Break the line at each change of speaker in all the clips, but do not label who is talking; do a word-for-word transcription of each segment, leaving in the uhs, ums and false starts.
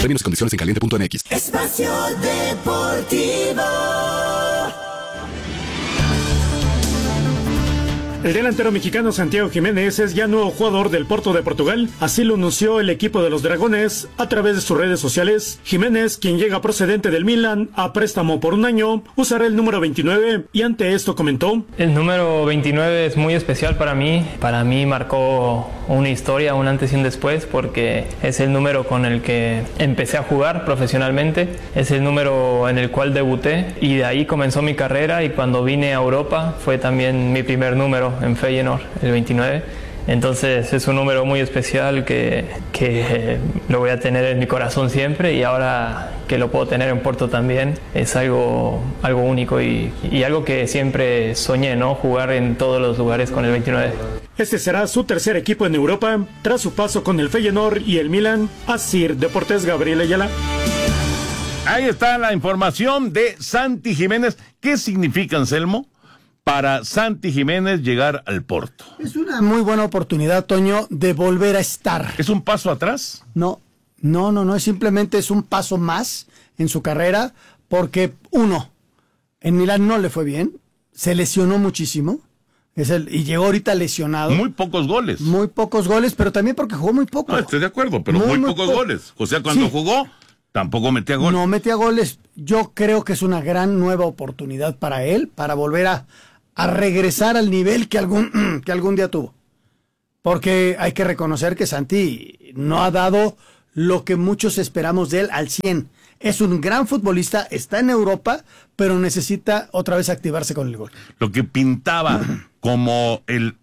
Términos y condiciones en caliente punto m x.
Espacio Deportivo.
El delantero mexicano Santiago Jiménez es ya nuevo jugador del Porto de Portugal, así lo anunció el equipo de los Dragones a través de sus redes sociales. Jiménez, quien llega procedente del Milan a préstamo por un año, usará el número veintinueve y ante esto comentó:
el número veintinueve es muy especial para mí, para mí marcó una historia, un antes y un después, porque es el número con el que empecé a jugar profesionalmente, es el número en el cual debuté y de ahí comenzó mi carrera, y cuando vine a Europa fue también mi primer número en Feyenoord, el veintinueve. Entonces es un número muy especial que, que lo voy a tener en mi corazón siempre, y ahora que lo puedo tener en Porto también es algo, algo único y, y algo que siempre soñé, ¿no? Jugar en todos los lugares con el veintinueve.
Este será su tercer equipo en Europa tras su paso con el Feyenoord y el Milan. Asir Deportes, Gabriel Ayala.
Ahí está la información de Santi Jiménez. ¿Qué significa, Anselmo, para Santi Jiménez llegar al Porto?
Es una muy buena oportunidad, Toño, de volver a estar.
¿Es un paso atrás?
No, no, no, no, es simplemente es un paso más en su carrera, porque uno, en Milán no le fue bien, se lesionó muchísimo, es el, y llegó ahorita lesionado.
Muy pocos goles.
Muy pocos goles, pero también porque jugó muy poco.
No, estoy de acuerdo, pero muy, muy, muy pocos po- goles. O sea, cuando sí. jugó, tampoco metía goles.
No metía goles. Yo creo que es una gran nueva oportunidad para él, para volver a a regresar al nivel que algún, que algún día tuvo. Porque hay que reconocer que Santi no ha dado lo que muchos esperamos de él al cien. Es un gran futbolista, está en Europa, pero necesita otra vez activarse con el gol.
Lo que pintaba como el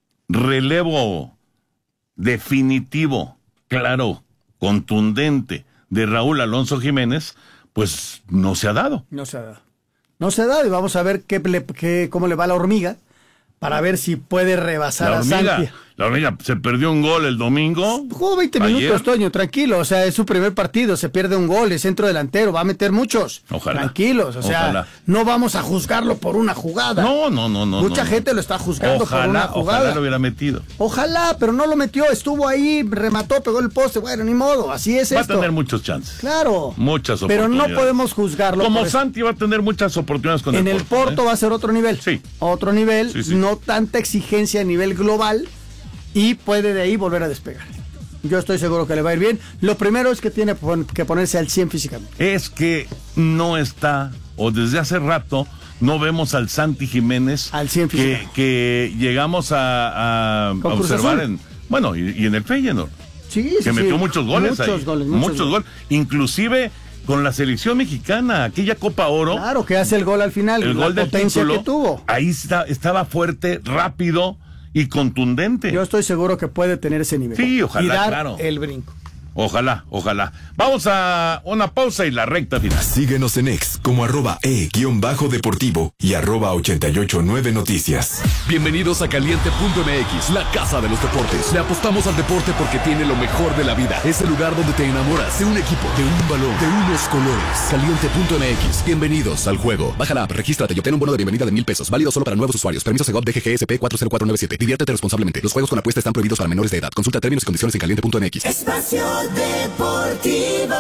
relevo definitivo, claro, contundente de Raúl Alonso Jiménez, pues no se ha dado.
No se ha dado. No se ha dado, y vamos a ver qué, le, qué, cómo le va a la hormiga, para ver si puede rebasar
la hormiga,
a Santi.
La hormiga se perdió un gol el domingo.
Jugó veinte
ayer.
minutos, Toño, tranquilo. O sea, es su primer partido, se pierde un gol, es centro delantero, va a meter muchos.
Ojalá.
Tranquilos, o sea,
ojalá.
No vamos a juzgarlo por una jugada.
No, no, no, no.
Mucha
no,
gente
no.
lo está juzgando
ojalá,
por una jugada.
Ojalá lo hubiera metido.
Ojalá, pero no lo metió, estuvo ahí, remató, pegó el poste. Bueno, ni modo, así es
va
esto.
Va a tener muchos chances.
Claro.
Muchas
pero
oportunidades.
Pero no podemos juzgarlo.
Como Santi va a tener muchas oportunidades con
en
el
Porto. En el Porto
¿eh?
va a ser otro nivel.
Sí.
Otro nivel,
sí, sí.
No tanta exigencia a nivel global, y puede de ahí volver a despegar. Yo estoy seguro que le va a ir bien. Lo primero es que tiene que ponerse al cien físicamente.
Es que no está, o desde hace rato, no vemos al Santi Jiménez
al cien
que, que llegamos a, a, a observar en, bueno, y, y en el Feyenoord.
Sí, sí,
que metió
sí.
muchos goles
muchos
ahí.
Goles, muchos,
muchos goles. Inclusive con la selección mexicana, aquella Copa Oro.
Claro, que hace el gol al final.
El
la
gol del
potencia
título,
que tuvo.
Ahí está, estaba fuerte, rápido y contundente.
Yo estoy seguro que puede tener ese nivel.
Sí, ojalá,
y dar
claro.
el brinco.
Ojalá, ojalá. Vamos a una pausa y la recta final.
Síguenos en X como arroba e guión bajo deportivo y arroba ochenta y ocho nueve noticias.
Bienvenidos a Caliente punto m x, la casa de los deportes. Le apostamos al deporte porque tiene lo mejor de la vida. Es el lugar donde te enamoras de un equipo, de un balón, de unos colores. Caliente punto m x. Bienvenidos al juego. Baja la app, regístrate y obtén un bono de bienvenida de mil pesos. Válido solo para nuevos usuarios. Permiso Segov D G G S P cuatro cero cuatro nueve siete. Diviértete responsablemente. Los juegos con apuesta están prohibidos para menores de edad. Consulta términos y condiciones en caliente punto m x.
Espacio Deportivo.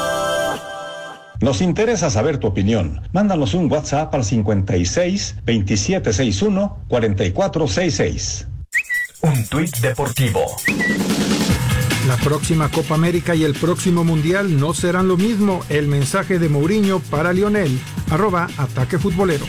Nos interesa saber tu opinión. Mándanos un WhatsApp al cincuenta y seis, veintisiete sesenta y uno, cuarenta y cuatro sesenta y seis.
Un tuit deportivo.
La próxima Copa América y el próximo Mundial no serán lo mismo. El mensaje de Mourinho para Lionel. Arroba Ataque Futbolero.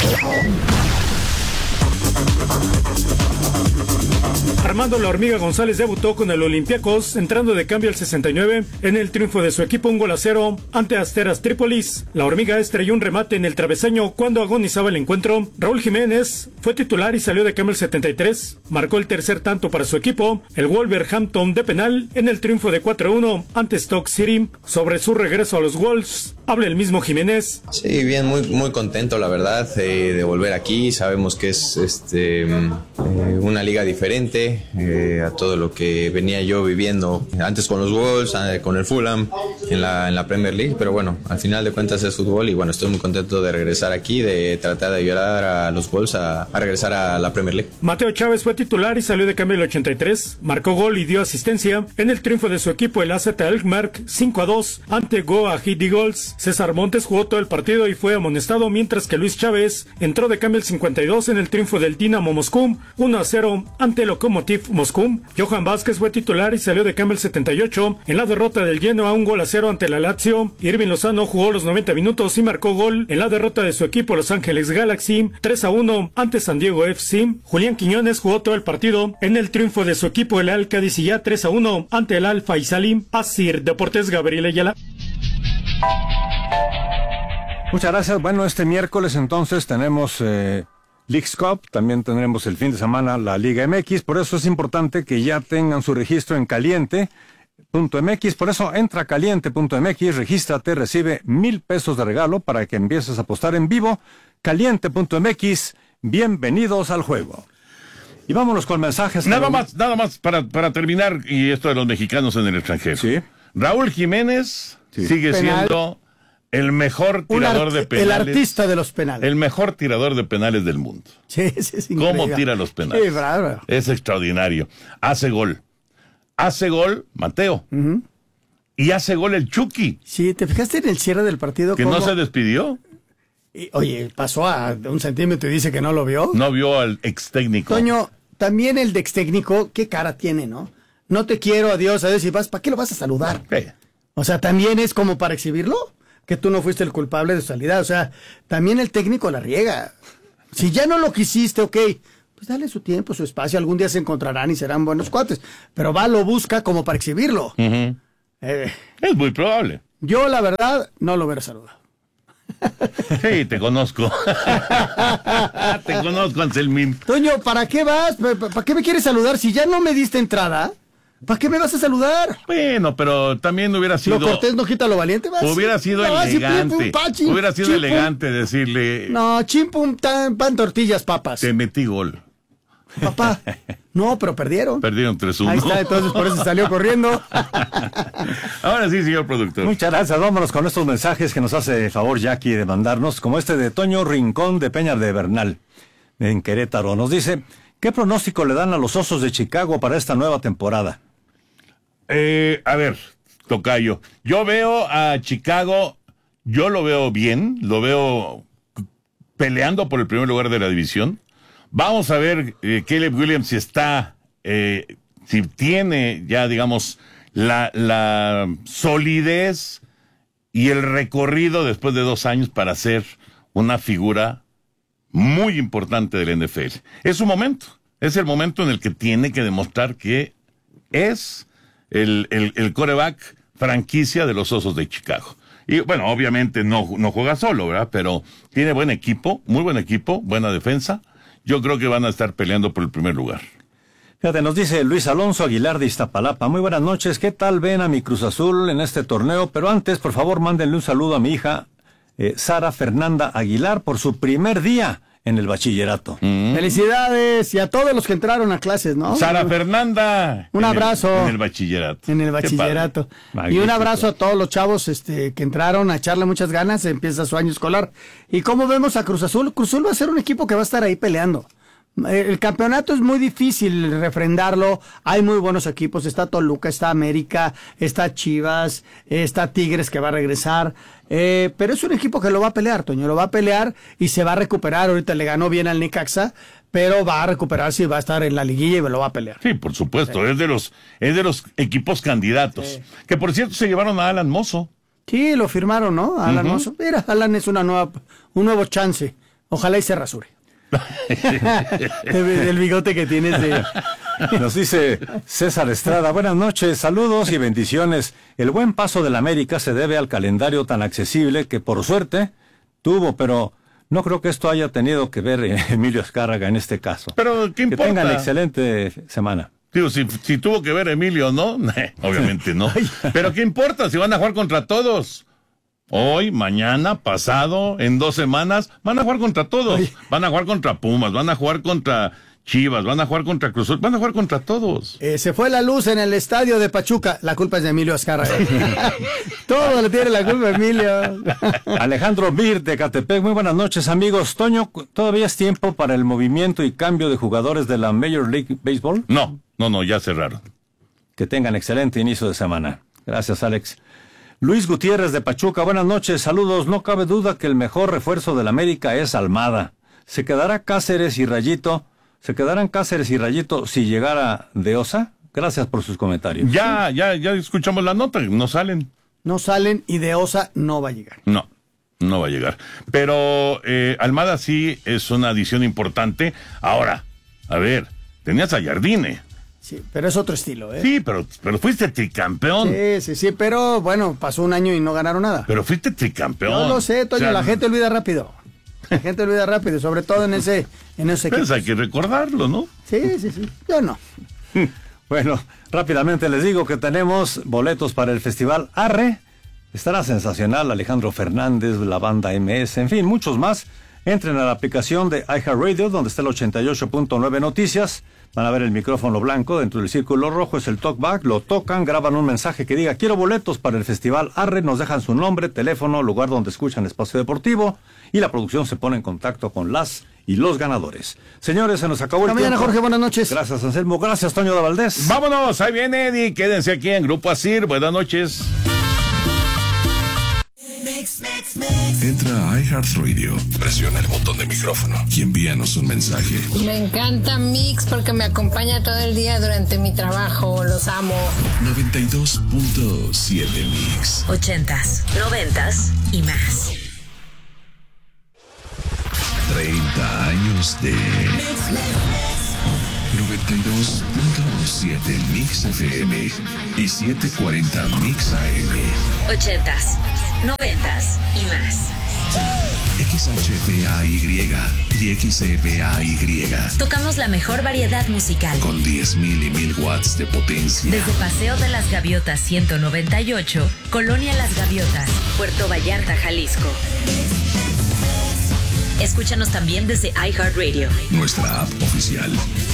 Armando La Hormiga González debutó con el Olympiacos, entrando de cambio al sesenta y nueve en el triunfo de su equipo un gol a cero ante Asteras Trípolis. La Hormiga estrelló un remate en el travesaño cuando agonizaba el encuentro. Raúl Jiménez fue titular y salió de cambio al setenta y tres. Marcó el tercer tanto para su equipo, el Wolverhampton de penal, en el triunfo de cuatro a uno ante Stoke City. Sobre su regreso a los Wolves, Habla el mismo Jiménez.
Sí, bien, muy, muy contento, la verdad, eh, de volver aquí. Sabemos que es este, eh, una liga diferente eh, a todo lo que venía yo viviendo antes con los Wolves, eh, con el Fulham, en la, en la Premier League. Pero bueno, al final de cuentas es fútbol y bueno, estoy muy contento de regresar aquí, de tratar de ayudar a los Wolves a, a regresar a la Premier League.
Mateo Chávez fue titular y salió de cambio el ochenta y tres. Marcó gol y dio asistencia en el triunfo de su equipo, el A Z Alkmaar, cinco a dos ante Go Ahead Eagles. César Montes jugó todo el partido y fue amonestado, mientras que Luis Chávez entró de cambio el cincuenta y dos en el triunfo del Dinamo Moscú, uno a cero ante Lokomotiv Moscú. Johan Vázquez fue titular y salió de cambio el setenta y ocho en la derrota del Genoa, un gol a cero ante la Lazio. Irving Lozano jugó los noventa minutos y marcó gol en la derrota de su equipo Los Ángeles Galaxy, tres a uno ante San Diego F C. Julián Quiñones jugó todo el partido en el triunfo de su equipo el Al Qadisiyah, tres a uno ante el Al Faisali. Asir Deportes, Gabriel Ayala.
Muchas gracias. Bueno, este miércoles entonces tenemos eh, Leagues Cup, también tendremos el fin de semana la Liga M X, por eso es importante que ya tengan su registro en caliente punto m x, por eso entra a caliente punto m x, regístrate, recibe mil pesos de regalo para que empieces a apostar en vivo. caliente punto m x, bienvenidos al juego. Y vámonos con mensajes.
Nada más, nada más para, para terminar, y esto de los mexicanos en el extranjero.
Sí.
Raúl Jiménez sí. sigue
Penal.
siendo el mejor tirador de penales.
El artista de los penales.
El mejor tirador de penales del mundo.
Sí, sí, es increíble.
¿Cómo tira los penales?
Sí, bravo.
Es extraordinario. Hace gol. Hace gol Mateo.
Uh-huh.
Y hace gol el Chucky.
Sí, ¿te fijaste en el cierre del partido?
Que
cómo?
no se despidió.
Y, oye, pasó a un centímetro y dice que no lo vio.
No vio al ex técnico.
Toño, también el de ex técnico, qué cara tiene, ¿no? No te quiero, adiós, adiós, y vas, ¿para qué lo vas a saludar?
Sí.
O sea, también es como para exhibirlo, que tú no fuiste el culpable de su salida. O sea, también el técnico la riega. Si ya no lo quisiste, ok, pues dale su tiempo, su espacio, algún día se encontrarán y serán buenos cuates. Pero va, lo busca como para exhibirlo.
Uh-huh.
Eh,
es muy probable.
Yo, la verdad, no lo hubiera saludado.
Sí, te conozco. Te conozco, Anselmín.
Toño, ¿para qué vas? ¿Para qué me quieres saludar? Si ya no me diste entrada, ¿para qué me vas a saludar?
Bueno, pero también hubiera sido...
Lo cortés no quita lo valiente, ¿vas?
Hubiera sido
no,
elegante.
Si pa, chim,
hubiera sido
chim,
elegante decirle...
No, chimpum, tan, pan, tortillas, papas.
Te metí gol.
Papá, no, pero perdieron.
Perdieron tres uno.
Ahí está, entonces por eso salió corriendo.
Ahora sí, señor productor.
Muchas gracias. Vámonos con estos mensajes que nos hace el favor Jackie de mandarnos, como este de Toño Rincón de Peña de Bernal, en Querétaro. Nos dice, ¿qué pronóstico le dan a los Osos de Chicago para esta nueva temporada?
Eh, a ver, tocayo. Yo veo a Chicago, yo lo veo bien, lo veo peleando por el primer lugar de la división. Vamos a ver, eh, Caleb Williams si está, eh, si tiene ya, digamos, la, la solidez y el recorrido después de dos años para ser una figura muy importante del N F L. Es su momento, es el momento en el que tiene que demostrar que es el, el, el quarterback franquicia de los Osos de Chicago. Y bueno, obviamente no, no juega solo, ¿verdad? Pero tiene buen equipo, muy buen equipo, buena defensa. Yo creo que van a estar peleando por el primer lugar.
Fíjate, nos dice Luis Alonso Aguilar de Iztapalapa. Muy buenas noches. ¿Qué tal ven a mi Cruz Azul en este torneo? Pero antes, por favor, mándenle un saludo a mi hija, eh, Sara Fernanda Aguilar, por su primer día en el bachillerato.
Mm. Felicidades y a todos los que entraron a clases, ¿no?
Sara Fernanda.
Un abrazo.
En el, en el bachillerato.
En el bachillerato. Y un abrazo a todos los chavos este, que entraron a echarle muchas ganas. Empieza su año escolar. ¿Y cómo vemos a Cruz Azul? Cruz Azul va a ser un equipo que va a estar ahí peleando. El campeonato es muy difícil refrendarlo, hay muy buenos equipos, está Toluca, está América, está Chivas, está Tigres que va a regresar, eh, pero es un equipo que lo va a pelear, Toño, lo va a pelear y se va a recuperar. Ahorita le ganó bien al Necaxa, pero va a recuperarse y va a estar en la liguilla y lo va a pelear.
Sí, por supuesto, sí. es de los es de los equipos candidatos, sí. Que por cierto se llevaron a Alan Mozo.
Sí, lo firmaron, ¿no? Alan uh-huh. Mozo. Mira, Alan es una nueva, un nuevo chance, ojalá y se rasure. El bigote que tienes de...
Nos dice César Estrada, buenas noches, saludos y bendiciones. El buen paso del América se debe al calendario tan accesible que por suerte tuvo, pero no creo que esto haya tenido que ver Emilio Azcárraga en este caso.
Pero ¿qué importa?
Que tengan excelente semana.
Digo, si, si tuvo que ver Emilio, ¿no? Obviamente no. Pero ¿qué importa si van a jugar contra todos? Hoy, mañana, pasado, en dos semanas, van a jugar contra todos. Ay. Van a jugar contra Pumas, van a jugar contra Chivas, van a jugar contra Cruz Azul, van a jugar contra todos.
Eh, se fue la luz en el estadio de Pachuca. La culpa es de Emilio Azcarra. Todo le tiene la culpa a Emilio.
Alejandro Bir de Catepec, muy buenas noches, amigos. Toño, ¿todavía es tiempo para el movimiento y cambio de jugadores de la Major League Baseball?
No, no, no, ya cerraron.
Que tengan excelente inicio de semana. Gracias, Alex. Luis Gutiérrez de Pachuca, buenas noches, saludos. No cabe duda que el mejor refuerzo del América es Almada. ¿Se quedará Cáceres y Rayito? ¿Se quedarán Cáceres y Rayito si llegara De Osa? Gracias por sus comentarios.
Ya, ya, ya escuchamos la nota, no salen.
No salen y De Osa no va a llegar.
No, no va a llegar. Pero eh, Almada sí es una adición importante. Ahora, a ver, tenías a Jardine.
Sí, pero es otro estilo, ¿eh?
Sí, pero, pero fuiste tricampeón.
Sí, sí, sí, pero bueno, pasó un año y no ganaron nada.
Pero fuiste tricampeón.
No lo sé, Toño, o sea, la gente olvida rápido. La gente olvida rápido, sobre todo en ese, en ese
equipo. Pues hay que recordarlo, ¿no?
Sí, sí, sí, yo no.
Bueno, rápidamente les digo que tenemos boletos para el Festival Arre. Estará sensacional Alejandro Fernández, la banda M S, en fin, muchos más. Entren a la aplicación de iHeartRadio, donde está el ochenta y ocho punto nueve Noticias. Van a ver el micrófono blanco, dentro del círculo rojo es el talkback, lo tocan, graban un mensaje que diga quiero boletos para el Festival Arre, nos dejan su nombre, teléfono, lugar donde escuchan Espacio Deportivo y la producción se pone en contacto con las y los ganadores. Señores, se nos acabó el
tiempo. Mañana, Jorge, buenas noches.
Gracias, Anselmo, gracias, Toño de Valdés.
Vámonos, ahí viene Eddie, quédense aquí en Grupo Asir, buenas noches.
Entra a iHeartRadio, presiona el botón de micrófono y envíanos un mensaje.
Me encanta Mix porque me acompaña todo el día durante mi trabajo, los amo.
noventa y dos punto siete Mix.
Ochentas, noventas y más.
treinta años de noventa y dos punto siete Mix F M y setecientos cuarenta Mix A M.
Ochentas, noventas y más.
X H P A Y y X E P A Y.
Tocamos la mejor variedad musical.
Con diez mil y mil watts de potencia.
Desde Paseo de las Gaviotas ciento noventa y ocho, Colonia Las Gaviotas, Puerto Vallarta, Jalisco. Escúchanos también desde iHeartRadio.
Nuestra app oficial.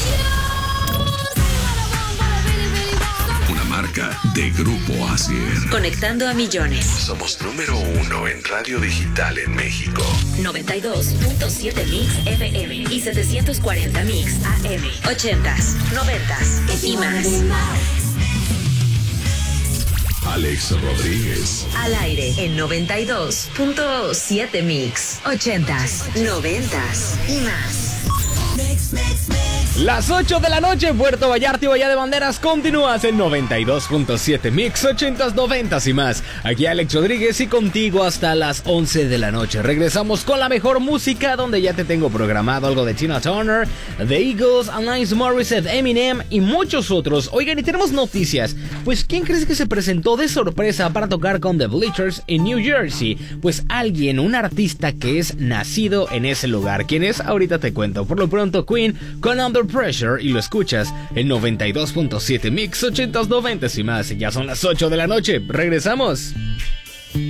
Una marca de Grupo Asir.
Conectando a millones.
Somos número uno en radio digital en México.
noventa y dos punto siete Mix F M y setecientos cuarenta Mix A M. Ochentas, noventas y más.
Alex Rodríguez.
Al aire en noventa y dos punto siete Mix. Ochentas, noventas y más.
Las ocho de la noche en Puerto Vallarta y Bahía de Banderas continúas en noventa y dos punto siete Mix, ochentas, noventas y más. Aquí Alex Rodríguez y contigo hasta las once de la noche. Regresamos con la mejor música, donde ya te tengo programado algo de Tina Turner, The Eagles, Alanis Morissette, Eminem y muchos otros. Oigan, y tenemos noticias. Pues, ¿quién crees que se presentó de sorpresa para tocar con The Bleachers en New Jersey? Pues alguien, un artista que es nacido en ese lugar. ¿Quién es? Ahorita te cuento. Por lo pronto, Queen con Under Pressure, y lo escuchas en noventa y dos punto siete Mix, ochentas, noventas y más. Ya son las ocho de la noche. Regresamos.